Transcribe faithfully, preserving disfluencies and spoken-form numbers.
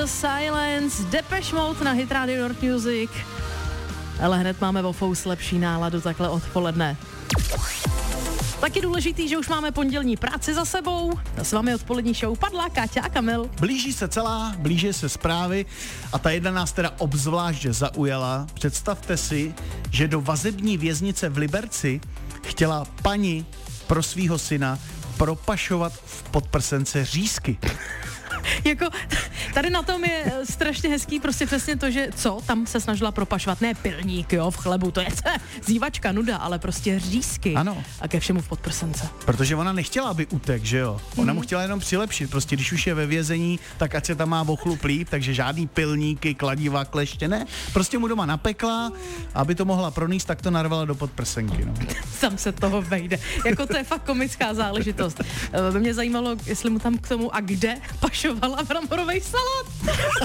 Silence, Depeche Mode na Hit Radio North Music. Ale hned máme o fous lepší náladu takhle odpoledne. Taky důležitý, že už máme pondělní práci za sebou. S vámi odpolední show Padla, Káťa a Kamil. Blíží se celá, blíží se zprávy a ta jedna nás teda obzvlášť zaujala. Představte si, že do vazební věznice v Liberci chtěla paní pro svýho syna propašovat v podprsence řízky. Jako, tady na tom je strašně hezký prostě přesně to, že co, tam se snažila propašovat, ne pilník, jo, v chlebu, to je zývačka, nuda, ale prostě řízky. Ano. A ke všemu v podprsence. Protože ona nechtěla, aby utek, že jo? Ona mu chtěla jenom přilepšit, prostě když už je ve vězení, tak ať se tam má ochlup líp, takže žádný pilníky, kladiva, kleště, ne. Prostě mu doma napekla, aby to mohla pronést, tak to narvala do podprsenky, no. Tam se toho vejde. Jako to je fakt komická záležitost. By mě zajímalo, jestli mu tam k tomu a kde pašovala bramborovej salát.